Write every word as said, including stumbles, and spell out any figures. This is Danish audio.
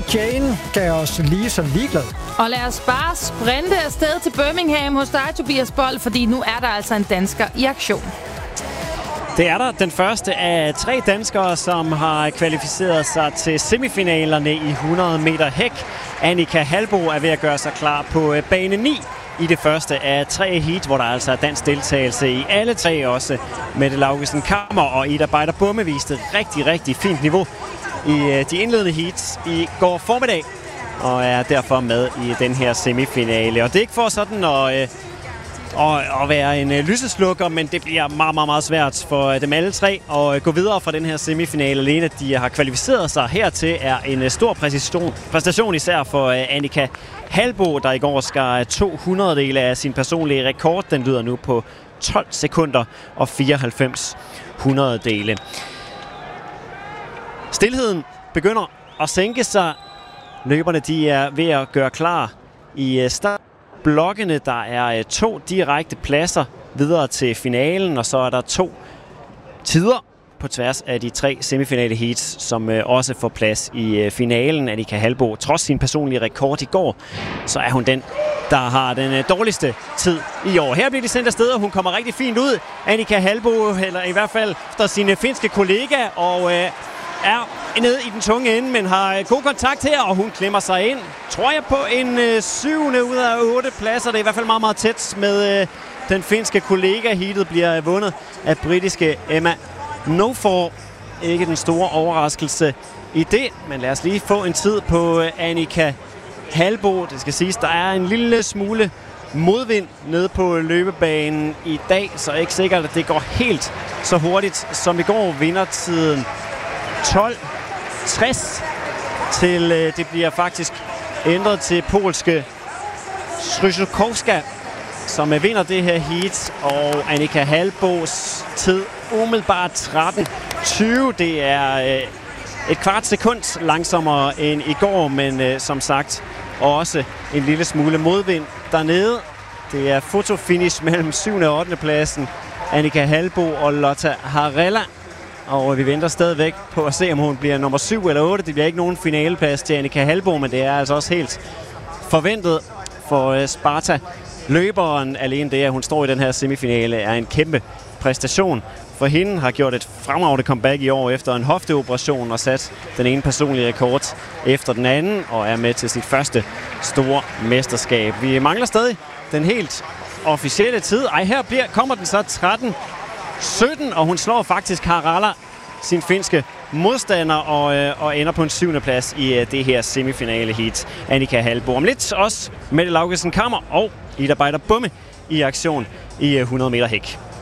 Jane gav os lige så ligeglad. Og lad os bare sprinte afsted til Birmingham hos dig, Tobias Bold, fordi nu er der altså en dansker i aktion. Det er der den første af tre danskere, som har kvalificeret sig til semifinalerne i hundrede meter hæk. Annika Halbo er ved at gøre sig klar på bane ni i det første af tre heat, hvor der altså er dansk deltagelse i alle tre også. Mette Laugesen Kammer og Ida Beider Bumme viste rigtig, rigtig fint niveau i de indledende heats i går formiddag, og er derfor med i den her semifinale. Og det er ikke for sådan at, at, at være en lyseslukker, men det bliver meget, meget, meget svært for dem alle tre at gå videre fra den her semifinale. Alene at de har kvalificeret sig hertil er en stor præstation, præstation især for Annika Halbo, der i går skar to hundrededele af sin personlige rekord. Den lyder nu på tolv sekunder og fireoghalvfems hundrededele. Stilheden begynder at sænke sig. Løberne de er ved at gøre klar i startblokkene. Der er to direkte pladser videre til finalen, og så er der to tider på tværs af de tre semifinale heats, som også får plads i finalen. Annika Halbo, trods sin personlige rekord i går, så er hun den, der har den dårligste tid i år. Her bliver de sendt afsted, og hun kommer rigtig fint ud. Annika Halbo, eller i hvert fald efter sine finske kollega, og øh, er nede i den tunge ende, men har god kontakt her, og hun klemmer sig ind, tror jeg, på en øh, syvende ud af otte pladser. Det er i hvert fald meget, meget tæt med øh, den finske kollega. Heatet bliver vundet af britiske Emma Nofor. Ikke den store overraskelse i det, men lad os lige få en tid på øh, Annika Halbo. Det skal siges, der er en lille smule modvind nede på løbebanen i dag, så er ikke sikkert, at det går helt så hurtigt som i går. Vindertiden tolv tres til øh, det bliver faktisk ændret til polske Stryszkowska, som øh, vinder det her heat, og Annika Halbos tid umiddelbart tretten tyve. Det er øh, et kvart sekund langsommere end i går, men øh, som sagt også en lille smule modvind dernede. Det er fotofinish mellem syvende og ottende pladsen. Annika Halbo og Lotta Harella. Og vi venter stadigvæk på at se, om hun bliver nummer syv eller otte. Det bliver ikke nogen finaleplads til Annika Halbo, men det er altså også helt forventet for Sparta. Løberen, alene det, at hun står i den her semifinale, er en kæmpe præstation. For hende har gjort et fremragende comeback i år efter en hofteoperation og sat den ene personlige rekord efter den anden, og er med til sit første store mesterskab. Vi mangler stadig den helt officielle tid. Ej, her bliver, kommer den så tretten sytten, og hun slår faktisk Harala, sin finske modstander, og, øh, og ender på en syvende plads i øh, det her semifinale heat. Annika Halbo om lidt, også Mette Laugesen Kammer og Ida Beider Bumme i aktion i øh, hundrede meter hæk.